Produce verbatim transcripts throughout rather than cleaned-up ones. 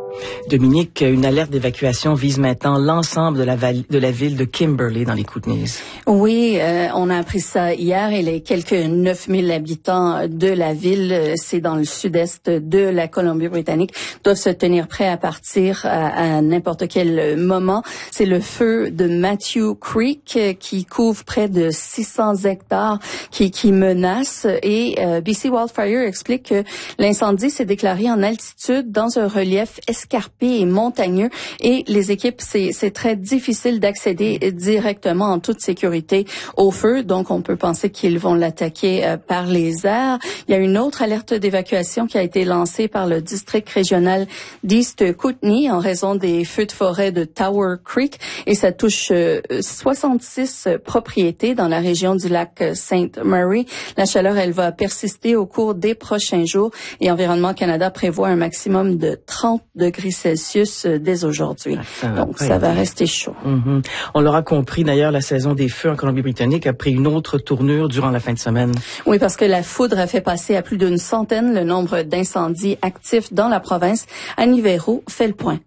Dominique, une alerte d'évacuation vise maintenant l'ensemble de la, val- de la ville de Kimberley dans les Kootenays. Oui, euh, on a appris ça hier et les quelques neuf mille habitants de la ville, c'est dans le sud-est de la Colombie-Britannique, doivent se tenir prêts à partir à, à n'importe quel moment. C'est le feu de Matthew Creek euh, qui couvre près de six cents hectares qui, qui menace et euh, B C Wildfire explique que l'incendie s'est déclaré en altitude dans un relief escarpé et montagneux et les équipes, c'est, c'est très difficile d'accéder directement en toute sécurité au feu. Donc, on peut penser qu'ils vont l'attaquer euh, par les airs. Il y a une autre alerte d'évacuation qui a été lancée par le district régional d'East Kootenay en raison des feux de forêt de Tower Creek et ça touche euh, soixante-six propriétés dans la région du lac Saint Mary. La chaleur, elle va persister au cours des prochains jours et Environnement Canada prévoit un maximum de trente degrés Celsius dès aujourd'hui. Ah, Donc, ça va rester chaud. Mm-hmm. On l'aura compris, d'ailleurs, la saison des feux en Colombie-Britannique a pris une autre tournure durant la fin de semaine. Oui, parce que la foudre a fait passer à plus d'une centaine le nombre d'incendies actifs dans la province. Annie Véraud fait le point.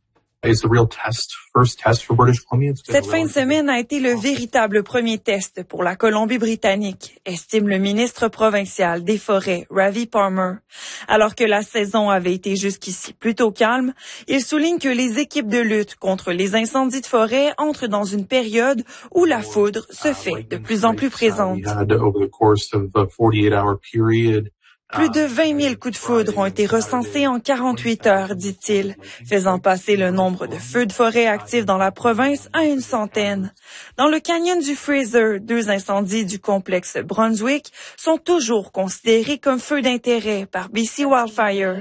Cette fin de semaine a été le véritable premier test pour la Colombie-Britannique, estime le ministre provincial des Forêts, Ravi Palmer. Alors que la saison avait été jusqu'ici plutôt calme, il souligne que les équipes de lutte contre les incendies de forêt entrent dans une période où la foudre se fait de plus en plus présente. Plus de vingt mille coups de foudre ont été recensés en quarante-huit heures, dit-il, faisant passer le nombre de feux de forêt actifs dans la province à une centaine. Dans le canyon du Fraser, deux incendies du complexe Brunswick sont toujours considérés comme feux d'intérêt par B C Wildfire.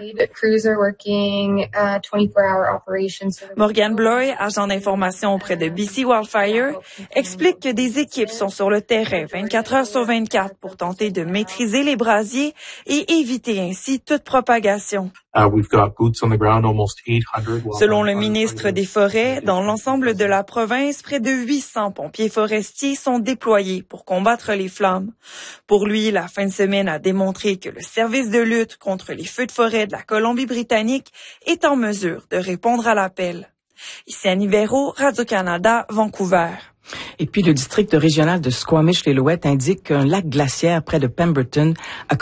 Morgan Bloy, agent d'information auprès de B C Wildfire, explique que des équipes sont sur le terrain vingt-quatre heures sur vingt-quatre pour tenter de maîtriser les brasiers et éviter ainsi toute propagation. Selon le ministre des Forêts, dans l'ensemble de la province, près de huit cents pompiers forestiers sont déployés pour combattre les flammes. Pour lui, la fin de semaine a démontré que le service de lutte contre les feux de forêt de la Colombie-Britannique est en mesure de répondre à l'appel. Ici Annie Véraud, Radio-Canada, Vancouver. Et puis, le district régional de Squamish-Lillooet indique qu'un lac glaciaire près de Pemberton a